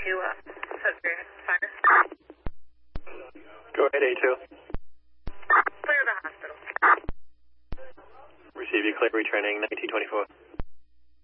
Sudbury Fire. Go ahead, A2. Clear the hospital. Receive you, clear retraining 1924.